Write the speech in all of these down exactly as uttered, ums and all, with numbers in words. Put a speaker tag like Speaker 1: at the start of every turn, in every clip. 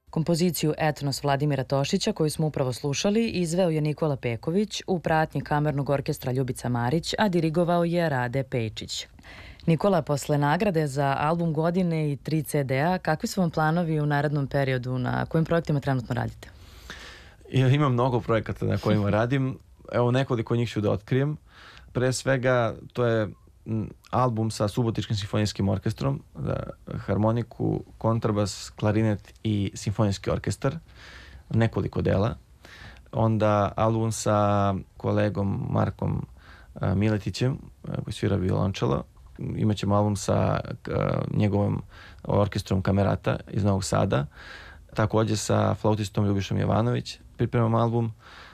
Speaker 1: Kompoziciju Etnos Vladimira Tošića koju smo upravo slušali izveo je Nikola Peković u pratnji kamernog orkestra Ljubica Marić, a dirigovao je Rade Pejčić. Nikola, posle nagrade za album godine i tri ce de a, kakvi su vam planovi u narednom periodu, na kojim projektima trenutno radite?
Speaker 2: Ja imam mnogo projekata na kojima radim. Evo, nekoliko njih ću da otkrijem. Pre svega, to je album sa Subotičkim simfonijskim orkestrom, za harmoniku, kontrabas, klarinet i simfonijski orkestar, nekoliko dela. Onda album sa kolegom Markom Miletićem, koji svira violončelo. Imaćemo album sa njegovim orkestrom Kamerata iz Novog Sada. Takođe sa flautistom Ljubišom Jovanović pripremam album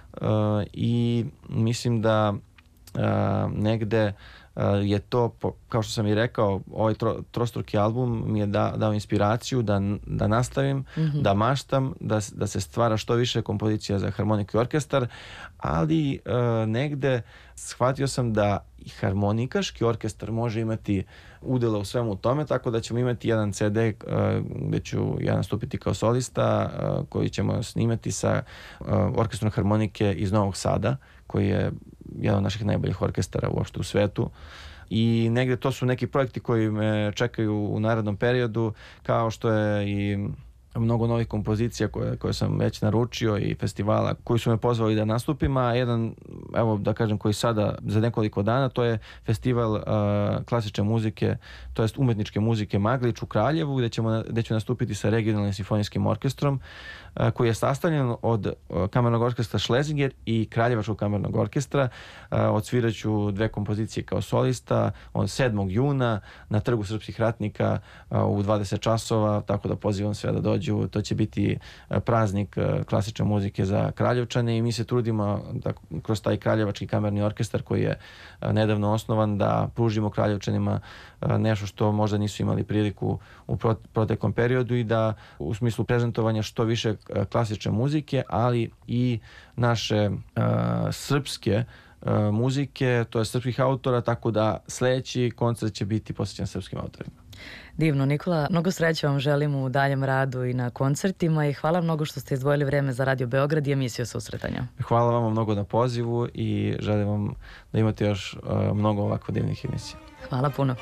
Speaker 2: i mislim da negde je to, kao što sam i rekao, ovaj tro, trostruki album mi je da, dao inspiraciju da, da nastavim, mm-hmm. da maštam, da, da se stvara što više kompozicija za harmoniku i orkestar, ali uh, negde shvatio sam da i harmonikaški orkestar može imati udela u svemu tome, tako da ćemo imati jedan ce de uh, gde ću ja nastupiti kao solista, uh, koji ćemo snimati sa uh, orkestrom harmonike iz Novog Sada, koji je jedan od naših najboljih orkestara uopšte u svetu. I negde to su neki projekti koji me čekaju u narednom periodu, kao što je i mnogo novih kompozicija koje, koje sam već naručio i festivala koji su me pozvali da nastupim, a jedan, evo da kažem, koji sada za nekoliko dana, to je festival uh, klasične muzike, to jest umetničke muzike Maglić u Kraljevu, gde, ćemo, gde ću nastupiti sa regionalnim simfonijskim orkestrom, uh, koji je sastavljen od uh, kamernog orkestra Schlesinger i Kraljevačkog kamernog orkestra. Uh, odsviraću dve kompozicije kao solista od sedmog juna na Trgu srpskih ratnika uh, u dvadeset časova, tako da pozivam sve da dođu. To će biti praznik klasične muzike za Kraljevčane i mi se trudimo da kroz taj Kraljevački kamerni orkestar koji je nedavno osnovan da pružimo Kraljevčanima nešto što možda nisu imali priliku u proteklom periodu i da u smislu prezentovanja što više klasične muzike, ali i naše uh, srpske uh, muzike, to je srpskih autora, tako da sledeći koncert će biti posvećen srpskim autorima.
Speaker 1: Divno, Nikola, mnogo sreće vam želim u daljem radu i na koncertima i hvala mnogo što ste izdvojili vreme za Radio Beograd i emisiju Susretanja.
Speaker 2: Hvala vam mnogo na pozivu i želim vam da imate još uh, mnogo ovako divnih emisija.
Speaker 1: Hvala puno.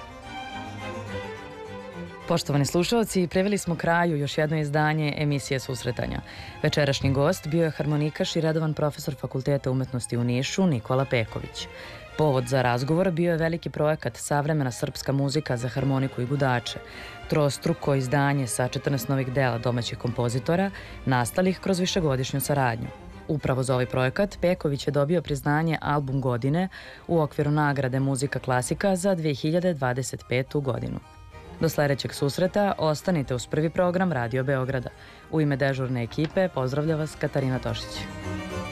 Speaker 1: Poštovani slušalci, priveli smo kraju još jedno izdanje emisije Susretanja. Večerašnji gost bio je harmonikaš i redovan profesor Fakulteta umetnosti u Nišu Nikola Peković. Povod za razgovor bio je veliki projekat Savremena srpska muzika za harmoniku i gudače, trostruko izdanje sa četrnaest novih dela domaćih kompozitora, nastalih kroz višegodišnju saradnju. Upravo za ovaj projekat Peković je dobio priznanje Album godine u okviru nagrade Muzika klasika za dve hiljade dvadeset petu. godinu. Do sledećeg susreta ostanite uz prvi program Radio Beograda. U ime dežurne ekipe pozdravlja vas Katarina Tošić.